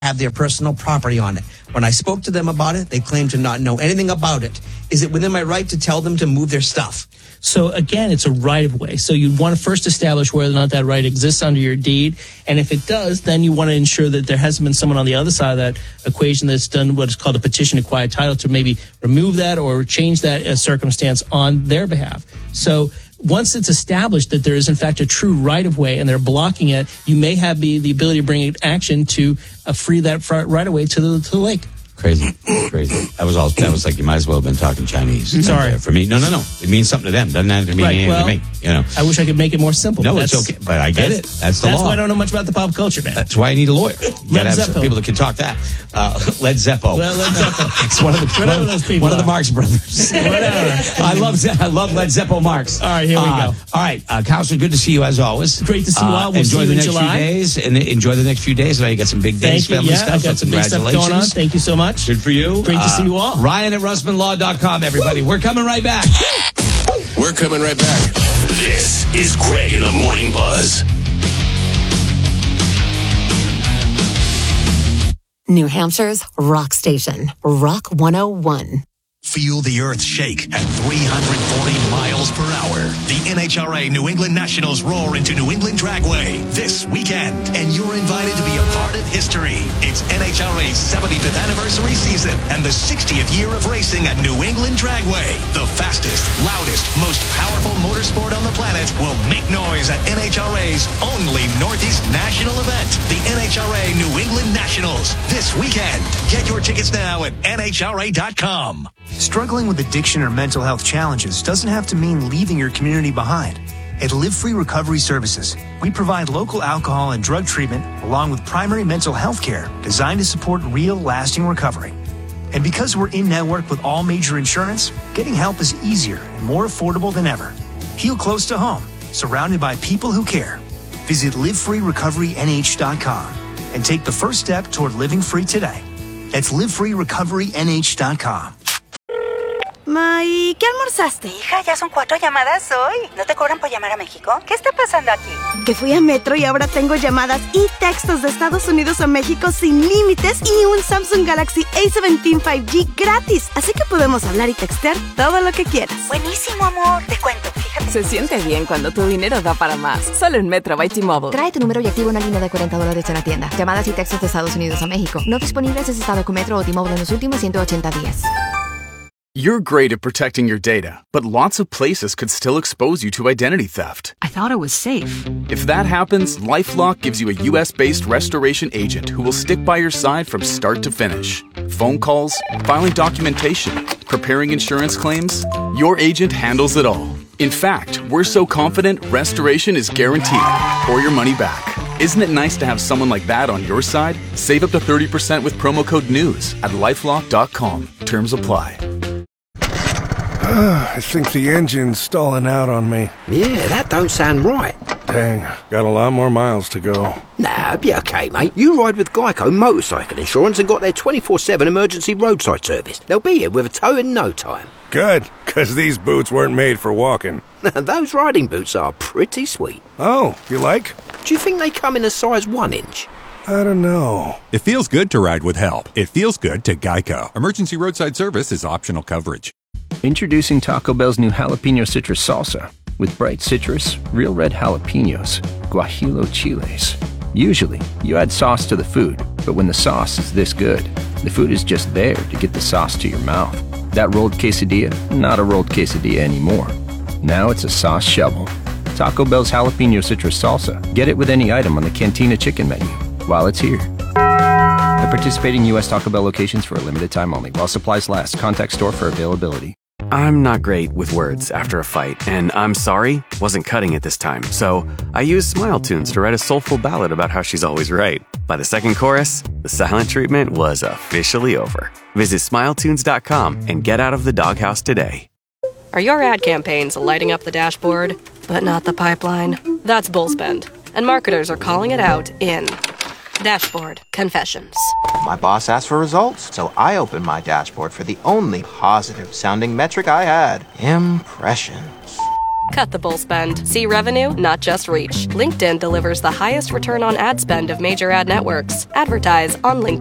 have their personal property on it. When I spoke to them about it, they claimed to not know anything about it. Is it within my right to tell them to move their stuff? So again, it's a right of way. So you want to first establish whether or not that right exists under your deed. And if it does, then you want to ensure that there hasn't been someone on the other side of that equation that's done what is called a petition to quiet title to maybe remove that or change that circumstance on their behalf. So once it's established that there is in fact a true right of way and they're blocking it, you may have the ability to bring action to free that right of way to the lake. Crazy. That was like you might as well have been talking Chinese. Sorry. For me, no. It means something to them. Doesn't have to mean anything to me. You know. I wish I could make it more simple. No, it's okay. But I get it. That's the law. That's why I don't know much about the pop culture, man. That's why I need a lawyer. You gotta have some people that can talk that. Led Zeppo. Well, Led Zeppo. It's one of the Marx brothers. Whatever. I love Led Zeppo Marx. All right, here we go. All right, Counselor, good to see you as always. Great to see you all. We'll enjoy see the you next in July. few days, and enjoy the next few days. I know you got some big days, family stuff. I've got some big stuff going on. Thank you so much. Good for you. Great to see you all. Ryan at RussmanLaw.com, everybody. We're coming right back. We're coming right back. This is Greg in the Morning Buzz. New Hampshire's rock station, Rock 101. Feel the earth shake at 340 miles per hour. The NHRA New England Nationals roar into New England Dragway this weekend, and you're invited to be a part of history. It's NHRA's 75th anniversary season and the 60th year of racing at New England Dragway. The fastest, loudest, most powerful motorsport on the planet will make noise at NHRA's only Northeast national event, the NHRA New England Nationals, this weekend. Get your tickets now at NHRA.com. Struggling with addiction or mental health challenges doesn't have to mean leaving your community behind. At Live Free Recovery Services, we provide local alcohol and drug treatment along with primary mental health care designed to support real, lasting recovery. And because we're in network with all major insurance, getting help is easier and more affordable than ever. Heal close to home, surrounded by people who care. Visit LiveFreeRecoveryNH.com and take the first step toward living free today. That's LiveFreeRecoveryNH.com. Ma, ¿y qué almorzaste? Hija, ya son 4 llamadas hoy. ¿No te cobran por llamar a México? ¿Qué está pasando aquí? Que fui a Metro y ahora tengo llamadas y textos de Estados Unidos a México sin límites y un Samsung Galaxy A17 5G gratis. Así que podemos hablar y textear todo lo que quieras. Buenísimo, amor. Te cuento, fíjate. Se siente bien cuando tu dinero da para más. Solo en Metro by T-Mobile. Trae tu número y activa una línea de $40 en la tienda. Llamadas y textos de Estados Unidos a México. No disponibles en estado con Metro o T-Mobile en los últimos 180 días. You're great at protecting your data, but lots of places could still expose you to identity theft. I thought it was safe. If that happens, LifeLock gives you a US-based restoration agent who will stick by your side from start to finish. Phone calls, filing documentation, preparing insurance claims, your agent handles it all. In fact, we're so confident restoration is guaranteed or your money back. Isn't it nice to have someone like that on your side? Save up to 30% with promo code NEWS at LifeLock.com. Terms apply. I think the engine's stalling out on me. Yeah, that don't sound right. Dang, got a lot more miles to go. Nah, it'll be okay, mate. You ride with Geico Motorcycle Insurance and got their 24/7 emergency roadside service. They'll be here with a tow in no time. Good, because these boots weren't made for walking. Those riding boots are pretty sweet. Oh, you like? Do you think they come in a size 1 inch? I don't know. It feels good to ride with help. It feels good to Geico. Emergency roadside service is optional coverage. Introducing Taco Bell's new Jalapeno Citrus Salsa. With bright citrus, real red jalapenos, guajillo chiles. Usually, you add sauce to the food, but when the sauce is this good, the food is just there to get the sauce to your mouth. That rolled quesadilla, not a rolled quesadilla anymore. Now it's a sauce shovel. Taco Bell's Jalapeno Citrus Salsa. Get it with any item on the Cantina Chicken menu while it's here. At participating U.S. Taco Bell locations for a limited time only. While supplies last. Contact store for availability. I'm not great with words after a fight, and I'm sorry wasn't cutting it this time. So I used Smile Tunes to write a soulful ballad about how she's always right. By the second chorus, the silent treatment was officially over. Visit SmileTunes.com and get out of the doghouse today. Are your ad campaigns lighting up the dashboard, but not the pipeline? That's Bullspend, and marketers are calling it out in Dashboard Confessions. My boss asked for results, so I opened my dashboard for the only positive-sounding metric I had: impressions. Cut the bull spend. See revenue, not just reach. LinkedIn delivers the highest return on ad spend of major ad networks. Advertise on LinkedIn.